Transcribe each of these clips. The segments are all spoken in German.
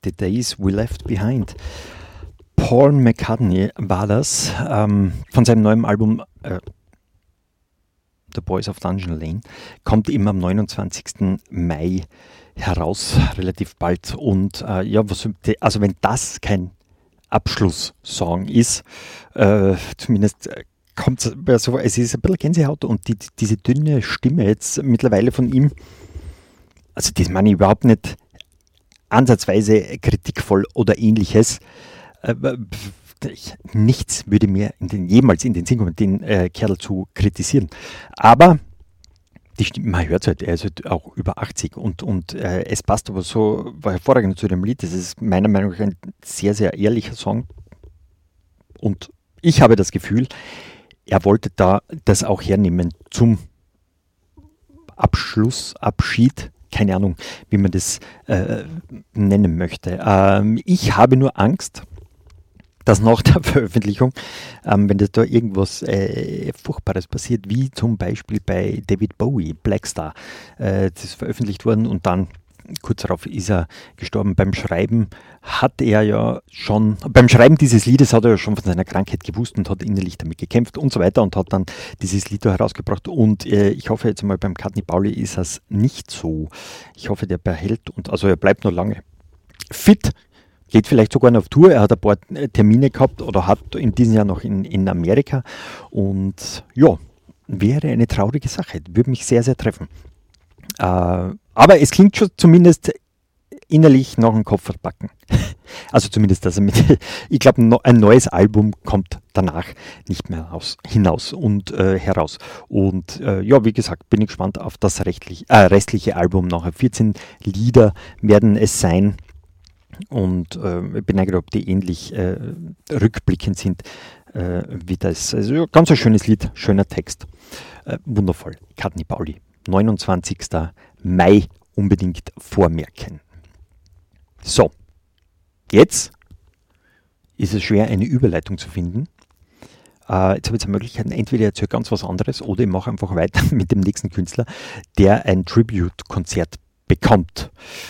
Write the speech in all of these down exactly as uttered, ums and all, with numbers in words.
The Days We Left Behind. Paul McCartney war das, ähm, von seinem neuen Album äh, The Boys of Dungeon Lane, kommt immer am neunundzwanzigsten Mai heraus, relativ bald. Und äh, ja, was, also wenn das kein Abschlusssong ist, äh, zumindest kommt es so, es ist ein bisschen Gänsehaut und die, diese dünne Stimme jetzt mittlerweile von ihm, also das meine ich überhaupt nicht ansatzweise kritikvoll oder ähnliches. Äh, nichts würde mir in den, jemals in den Sinn kommen, den äh, Kerl zu kritisieren. Aber die Stimme, man hört es halt, er ist halt auch über achtzig und, und äh, es passt aber so war hervorragend zu dem Lied. Das ist meiner Meinung nach ein sehr, sehr ehrlicher Song und ich habe das Gefühl, er wollte da das auch hernehmen zum Abschluss, Abschied, keine Ahnung, wie man das äh, nennen möchte. Ähm, ich habe nur Angst, dass nach der Veröffentlichung, ähm, wenn das da irgendwas äh, Furchtbares passiert, wie zum Beispiel bei David Bowie, Blackstar, äh, das ist veröffentlicht worden und dann kurz darauf ist er gestorben. Beim Schreiben hat er ja schon, beim Schreiben dieses Liedes hat er ja schon von seiner Krankheit gewusst und hat innerlich damit gekämpft und so weiter und hat dann dieses Lied da herausgebracht und äh, ich hoffe jetzt mal beim Courtney Pauli ist es nicht so. Ich hoffe, der behält und also er bleibt noch lange fit. Geht vielleicht sogar noch auf Tour. Er hat ein paar Termine gehabt oder hat in diesem Jahr noch in, in Amerika. Und ja, wäre eine traurige Sache. Würde mich sehr, sehr treffen. Äh, aber es klingt schon zumindest innerlich nach einem Kopfbacken. Also zumindest, dass er mit, ich glaube, no, ein neues Album kommt danach nicht mehr aus, hinaus und äh, heraus. Und äh, ja, wie gesagt, bin ich gespannt auf das rechtlich, äh, restliche Album nachher. vierzehn Lieder werden es sein. Und äh, ich bin eigentlich, ob die ähnlich äh, rückblickend sind äh, wie das. Also ganz ein schönes Lied, schöner Text. Äh, wundervoll. Courtney Pauli, neunundzwanzigsten Mai unbedingt vormerken. So, jetzt ist es schwer, eine Überleitung zu finden. Äh, jetzt habe ich zwei Möglichkeiten. Entweder ich erzähle ganz was anderes oder ich mache einfach weiter mit dem nächsten Künstler, der ein Tribute-Konzert bekommt.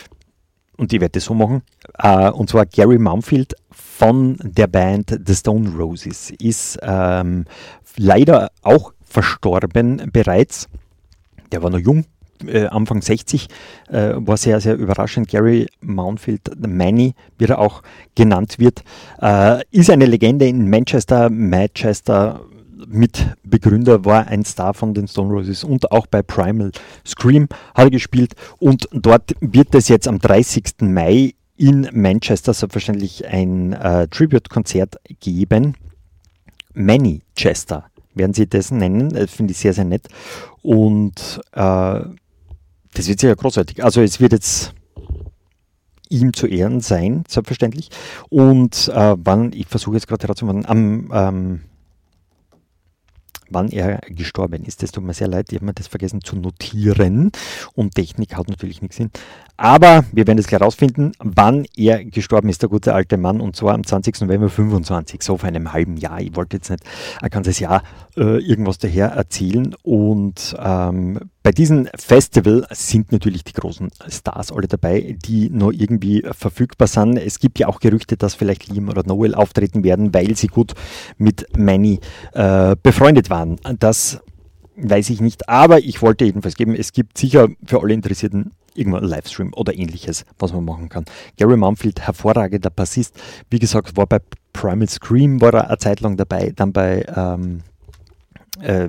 Und ich werde das so machen. Uh, und zwar Gary Mountfield von der Band The Stone Roses ist ähm, leider auch verstorben bereits. Der war noch jung, äh, Anfang sechzig, äh, war sehr, sehr überraschend. Gary Mountfield, the Manny, wie er auch genannt wird, äh, ist eine Legende in Manchester, Manchester. Mitbegründer, war ein Star von den Stone Roses und auch bei Primal Scream hat er gespielt und dort wird es jetzt am dreißigsten Mai in Manchester selbstverständlich ein äh, Tribute-Konzert geben. Manchester werden sie das nennen, das finde ich sehr, sehr nett und äh, das wird sehr großartig. Also es wird jetzt ihm zu Ehren sein, selbstverständlich und äh, wann, ich versuche jetzt gerade herauszufinden, am ähm, wann er gestorben ist. Das tut mir sehr leid, ich habe mir das vergessen zu notieren und Technik hat natürlich nichts hin. Aber wir werden es gleich rausfinden, wann er gestorben ist, der gute alte Mann, und zwar am zwanzigsten November fünfundzwanzig, so vor einem halben Jahr. Ich wollte jetzt nicht ein ganzes Jahr äh, irgendwas daher erzählen und ähm, bei diesem Festival sind natürlich die großen Stars alle dabei, die noch irgendwie verfügbar sind. Es gibt ja auch Gerüchte, dass vielleicht Liam oder Noel auftreten werden, weil sie gut mit Manny äh, befreundet waren. Das weiß ich nicht, aber ich wollte jedenfalls geben, es gibt sicher für alle Interessierten irgendwann einen Livestream oder ähnliches, was man machen kann. Gary Mountfield, hervorragender Bassist, wie gesagt, war bei Primal Scream, war er eine Zeit lang dabei, dann bei ähm, äh,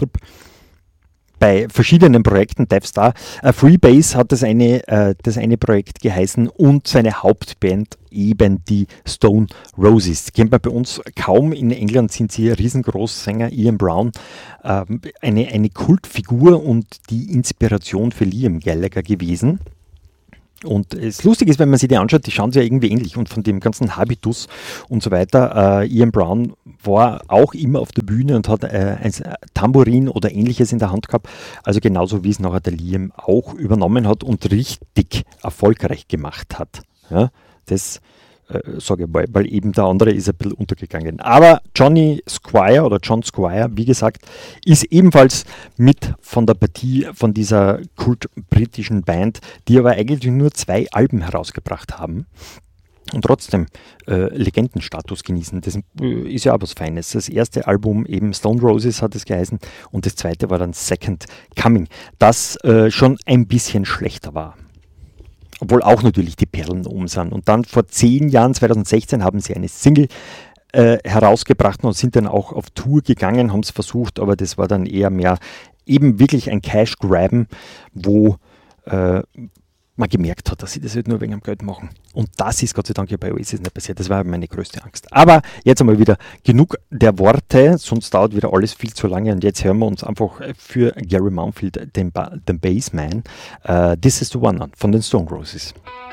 bei verschiedenen Projekten, Death Star. Uh, Freebase hat das eine, uh, das eine Projekt geheißen und seine Hauptband eben die Stone Roses. Kennt man bei uns kaum. In England sind sie riesengroß, Sänger Ian Brown, uh, eine, eine Kultfigur und die Inspiration für Liam Gallagher gewesen. Und das Lustige ist, wenn man sich die anschaut, die schauen sich ja irgendwie ähnlich und von dem ganzen Habitus und so weiter. Äh, Ian Brown war auch immer auf der Bühne und hat äh, ein Tambourin oder ähnliches in der Hand gehabt. Also genauso wie es nachher der Liam auch übernommen hat und richtig erfolgreich gemacht hat. Ja, das äh, sage ich mal, weil eben der andere ist ein bisschen untergegangen. Aber Johnny Squire oder John Squire, wie gesagt, ist ebenfalls mit von der Partie von dieser kult-britischen Band, die aber eigentlich nur zwei Alben herausgebracht haben. und trotzdem äh, Legendenstatus genießen. Das äh, ist ja auch was Feines. Das erste Album, eben Stone Roses hat es geheißen, und das zweite war dann Second Coming, das äh, schon ein bisschen schlechter war. Obwohl auch natürlich die Perlen um sind. Und dann vor zehn Jahren, zwanzig sechzehn, haben sie eine Single äh, herausgebracht und sind dann auch auf Tour gegangen, haben es versucht, aber das war dann eher mehr eben wirklich ein Cash-Graben, wo äh, man gemerkt hat, dass sie das halt nur wegen dem Geld machen. Und das ist Gott sei Dank ja bei Oasis nicht passiert. Das war meine größte Angst. Aber jetzt einmal wieder genug der Worte, sonst dauert wieder alles viel zu lange. Und jetzt hören wir uns einfach für Gary Mountfield, den, ba- den Bassman, uh, This is the One an von den Stone Roses.